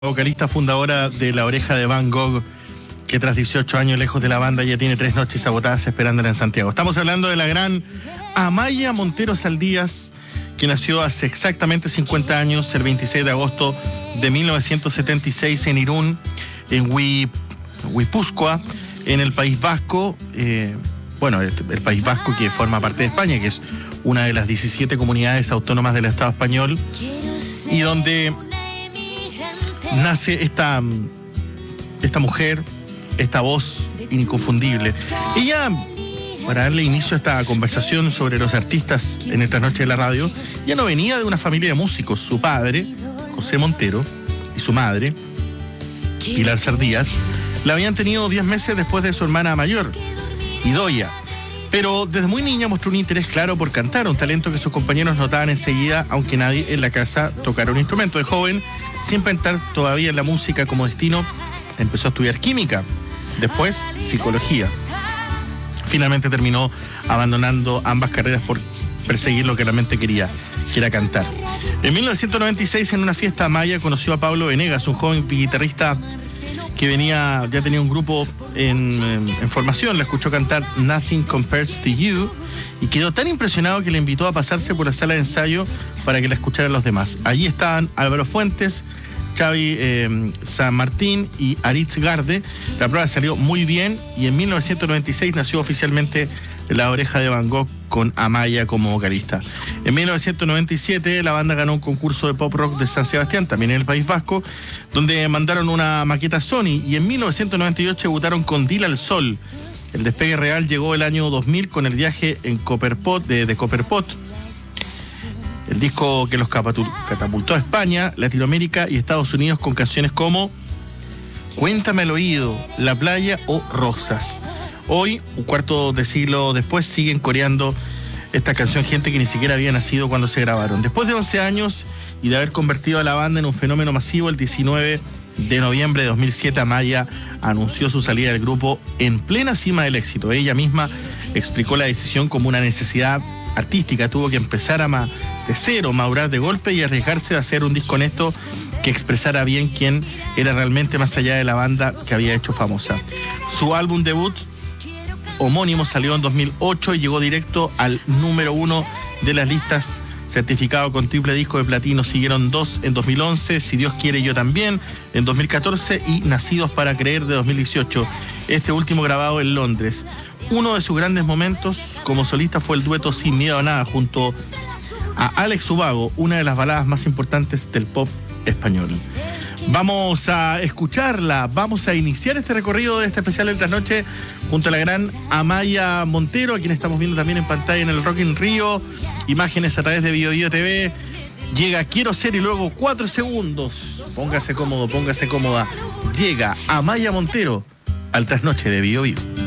Vocalista fundadora de La Oreja de Van Gogh, que tras 18 años lejos de la banda ya tiene 3 noches agotadas esperándola en Santiago. Estamos hablando de la gran Amaya Montero Saldías, que nació hace exactamente 50 años, el 26 de agosto de 1976 en Irún, en Guipúzcoa, en el País Vasco. El País Vasco, que forma parte de España, que es una de las 17 comunidades autónomas del Estado español, y donde nace esta mujer, esta voz inconfundible. Ella, para darle inicio a esta conversación sobre los artistas en estas noches de la radio, ya no venía de una familia de músicos. Su padre, José Montero, y su madre, Pilar Saldías, la habían tenido 10 meses después de su hermana mayor, Idoia. Pero desde muy niña mostró un interés claro por cantar, un talento que sus compañeros notaban enseguida, aunque nadie en la casa tocara un instrumento. De joven, sin pensar todavía en la música como destino, empezó a estudiar química, después psicología. Finalmente terminó abandonando ambas carreras por perseguir lo que realmente quería, que era cantar. En 1996, en una fiesta amaya, conoció a Pablo Venegas, un joven guitarrista que ya tenía un grupo en formación. La escuchó cantar Nothing Compares to You y quedó tan impresionado que le invitó a pasarse por la sala de ensayo para que la escucharan los demás. Allí estaban Álvaro Fuentes, Xavi San Martín y Aritz Garde. La prueba salió muy bien y en 1996 nació oficialmente La Oreja de Van Gogh, con Amaya como vocalista. En 1997 la banda ganó un concurso de pop rock de San Sebastián, también en el País Vasco, donde mandaron una maqueta a Sony, y en 1998 debutaron con Dile al Sol. El despegue real llegó el año 2000 con el viaje en Copperpot, de Copperpot, el disco que los catapultó a España, Latinoamérica y Estados Unidos con canciones como Cuéntame al oído, La playa o Rosas. Hoy, un cuarto de siglo después, siguen coreando esta canción gente que ni siquiera había nacido cuando se grabaron. Después de 11 años y de haber convertido a la banda en un fenómeno masivo, el 19 de noviembre de 2007 Amaya anunció su salida del grupo en plena cima del éxito. Ella misma explicó la decisión como una necesidad artística. Tuvo que empezar de cero, madurar de golpe y arriesgarse a hacer un disco honesto que expresara bien quién era realmente, más allá de la banda que había hecho famosa. Su álbum debut homónimo salió en 2008 y llegó directo al número 1 de las listas, certificado con triple disco de platino. Siguieron 2 en 2011, Si Dios quiere yo también, en 2014, y Nacidos para creer, de 2018, este último grabado en Londres. Uno de sus grandes momentos como solista fue el dueto Sin miedo a nada junto a Alex Ubago, una de las baladas más importantes del pop español. Vamos a escucharla, vamos a iniciar este recorrido de este especial de Trasnoche junto a la gran Amaya Montero, a quien estamos viendo también en pantalla en el Rock in Rio, imágenes a través de BioBio TV. Llega Quiero Ser y luego 4 segundos. Póngase cómodo, póngase cómoda. Llega Amaya Montero al Trasnoche de BioBio.